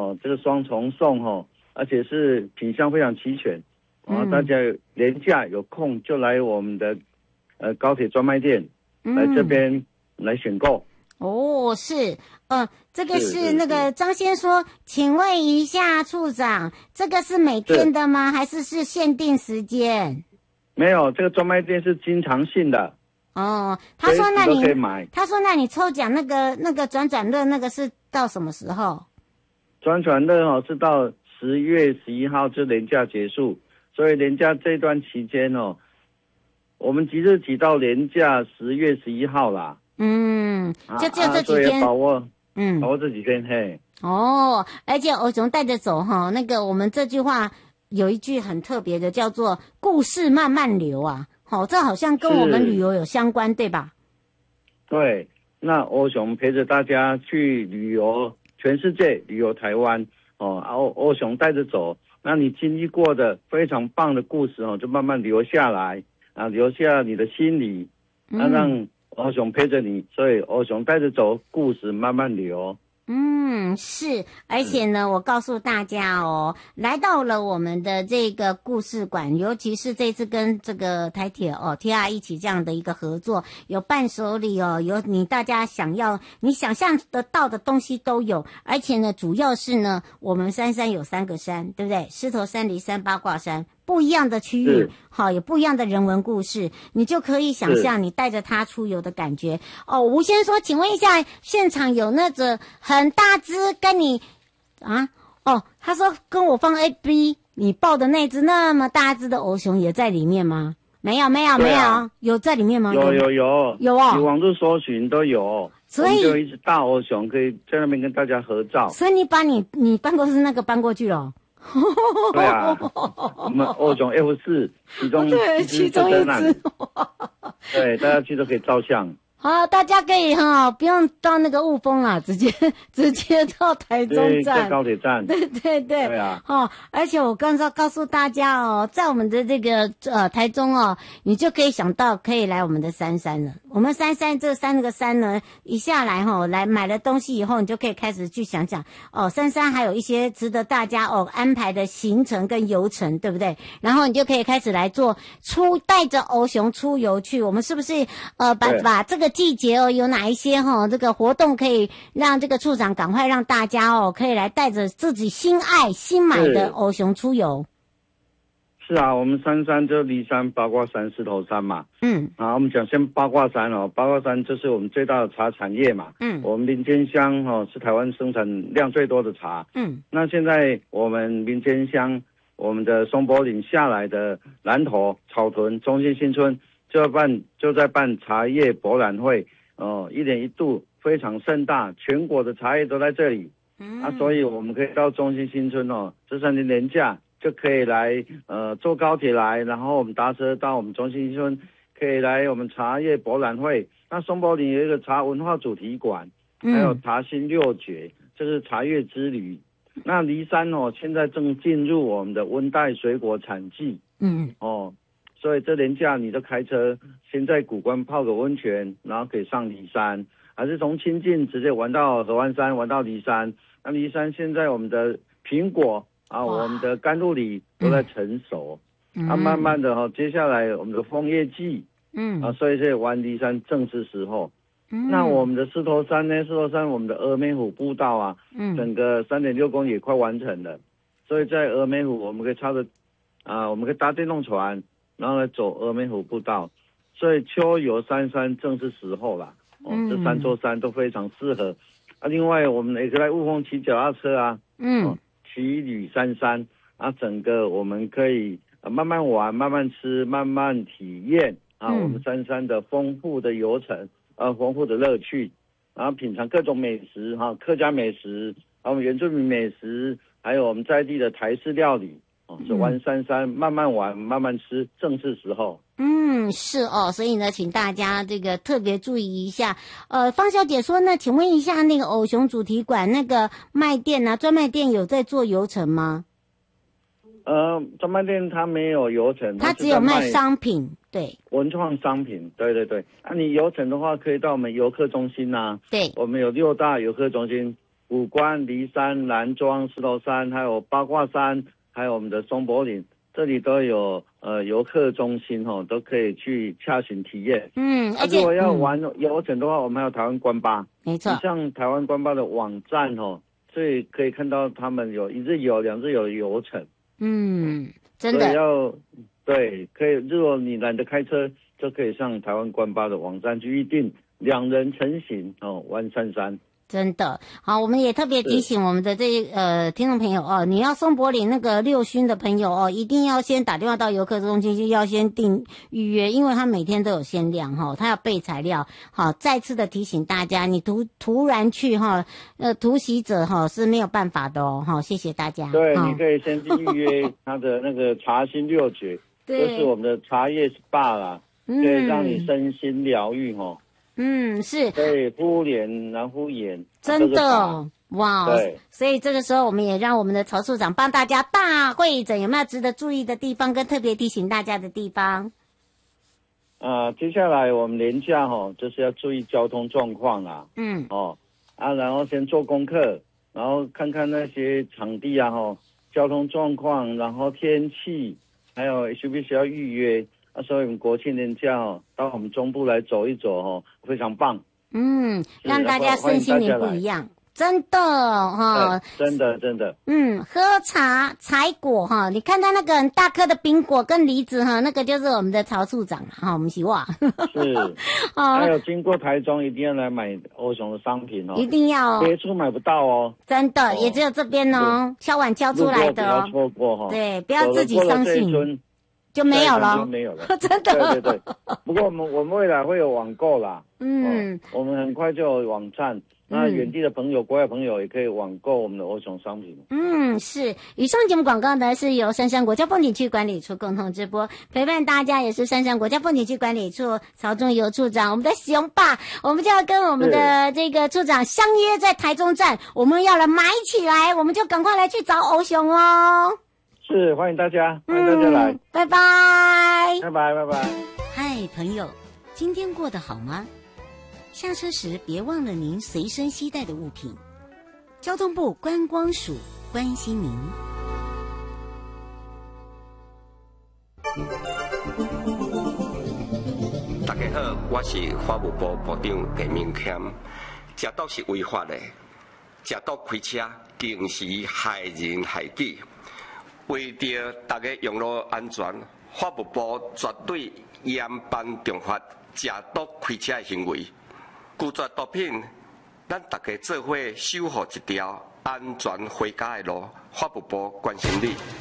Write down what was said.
这个双重送而且是品相非常齐全大家廉价有空就来我们的高铁专卖店来这边来选购。 是，这个是那个张先说，请问一下处长，这个是每天的吗？还是限定时间？ 没有，这个专卖店是经常性的。 他说那你可以买。 他说那你抽奖那个转乐那个是到什么时候？ 转乐是到10月11号就连假结束，所以连假这段期间我们即日起到连假10月11号啦。 就这几天， 把握这几天嘿。 而且欧雄带着走那个我们这句话有一句很特别的，叫做故事慢慢流啊。这好像跟我们旅游有相关，对吧？ 对，那欧雄陪着大家去旅游全世界，旅游台湾欧雄带着走，那你经历过的非常棒的故事就慢慢留下来留下你的心里，让欧雄陪着你，所以欧雄带着走，故事慢慢流。 是，而且呢，我告诉大家来到了我们的这个故事馆，尤其是这次跟这个台铁TR 一起这样的一个合作，有伴手礼有大家你想象得到的东西都有，而且呢，主要是呢，我们三山有3个山，对不对？狮头山、梨山、八卦山。不一样的区域，有不一样的人文故事，你就可以想象你带着他出游的感觉。吴先说，请问一下，现场有那个很大只跟你他说跟我放 AB， 你抱的那只那么大只的欧熊也在里面吗？没有，有在里面吗？ 有你网络搜寻都有，所以就一只大欧熊可以在那边跟大家合照。 所以你把你办公室那个搬过去了。 对啊，我们欧熊 F4 其中一只，对，大家去都可以照相。 好，大家可以不用到那个雾峰啦，直接到台中站， 在高铁站。 对啊。 而且我刚才告诉大家在我们的这个台中你就可以想到可以来我们的三山了。我们三山这3个山呢，一下来来买了东西以后，你就可以开始去想三山还有一些值得大家安排的行程跟游程，对不对？然后你就可以开始来做带着欧熊出游去。我们是不是把这个季节有哪一些这个活动可以让这个处长赶快让大家可以来带着自己心爱新买的欧熊出游？ 是啊，我们三山就梨山、八卦山、狮头山嘛。我们讲先八卦山八卦山就是我们最大的茶产业嘛。我们林间乡是台湾生产量最多的茶。那现在我们林间乡我们的松柏岭下来的南投、草屯、中心新村就在办茶叶博览会，1年1度非常盛大，全国的茶叶都在这里。所以我们可以到中心新村这3天连假就可以来坐高铁来，然后我们搭车到我们中心新村，可以来我们茶叶博览会。那松柏岭有一个茶文化主题馆，还有茶心6绝，就是茶叶之旅。那梨山现在正进入我们的温带水果产季。所以这连假你就开车先在古关泡个温泉，然后可以上梨山，还是从清境直接玩到合欢山，玩到梨山。那梨山现在我们的苹果我们的甘露梨都在成熟，慢慢的接下来我们的枫叶季，所以这玩梨山正是时候。那我们的狮头山呢？狮头山我们的峨眉湖步道整个3.6公里也快完成了，所以在峨眉湖我们可以我们可以搭电动船，然后来走峨眉湖步道，所以秋游三山正是时候啦。这3座山都非常适合。另外我们也可以来雾峰骑脚踏车骑旅三山整个我们可以慢慢玩、慢慢吃、慢慢体验我们三山的丰富的游程丰富的乐趣，然后品尝各种美食客家美食，我们原住民美食，还有我们在地的台式料理。就玩三山，慢慢玩，慢慢吃，正是时候。 是所以呢，请大家这个特别注意一下。方小姐说呢，请问一下，那个偶熊主题馆那个卖店专卖店有在做游程吗？ 专卖店它没有游程， 它只有卖商品，对， 文创商品，对。你游程的话，可以到我们游客中心对，我们有6大游客中心， 武关、梨山、南庄、石头山，还有八卦山，还有我们的松柏岭，这里都有游客中心都可以去洽询体验。而且如果要玩游程的话，我们还有台湾观巴， 没错。 像台湾观巴的网站所以可以看到他们有1日游、2日游的游程。 真的对，可以。如果你懒得开车，就可以上台湾观巴的网站去预定2人成行玩三山。 真的好，我们也特别提醒我们的听众朋友你要松柏岭那个六勋的朋友一定要先打电话到游客中心，就要先预约，因为他每天都有限量他要备材料。好，再次的提醒大家，你突然去突袭者是没有办法的谢谢大家。 对，你可以先去预约他的那个茶心六绝，就是我们的茶叶 SPA 啦，可以让你身心疗愈是， 可以敷脸然后敷眼， 真的哇！对，所以这个时候我们也让我们的曹处长帮大家大会诊，有没有值得注意的地方跟特别提醒大家的地方？ 接下来我们连假就是要注意交通状况啦。然后先做功课，然后看看那些场地交通状况，然后天气，还有需不需要预约。所以我们国庆连假到我们中部来走一走非常棒。 让大家身心灵不一样，真的真的。 喝茶采果你看到那个很大颗的苹果跟梨子那个就是我们的曹处长我们希望是还有经过台中一定要来买欧熊的商品一定要别处买不到真的也只有这边敲碗敲出来的不要错过对，不要自己相信就没有了，真的。 对。不过我们未来会有网购啦，我们很快就有网站，那远地的朋友、国外朋友也可以网购我们的欧熊商品。 是。以上节目广告呢是由杉山国家风景区管理处共同直播，陪伴大家也是杉山国家风景区管理处曹仲游处长，我们的熊爸，我们就要跟我们的这个处长相约在台中站，我们要来买起来，我们就赶快来去找欧熊是，欢迎大家来， 拜拜， 拜拜。 嗨，朋友，今天过得好吗？下车时别忘了您随身携带的物品。交通部观光署关心您。 大家好，我是法务部部长陈明谦。食毒是违法的，食毒开车更是害人害己。为着大家用路安全，法务部绝对严办重罚食毒开车的行为。拒绝毒品，咱大家做伙守护一条安全回家的路。法务部关心你。